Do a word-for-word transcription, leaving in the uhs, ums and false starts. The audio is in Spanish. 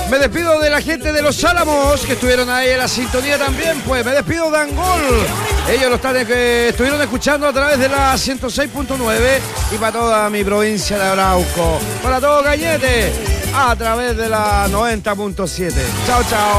Me despido de la gente de Los Álamos, que estuvieron ahí en la sintonía también. Pues me despido de Angol. Ellos lo están, que estuvieron escuchando a través de la ciento seis punto nueve. Y para toda mi provincia de Arauco. Para todo Cañete, a través de la noventa punto siete. Chao, chao.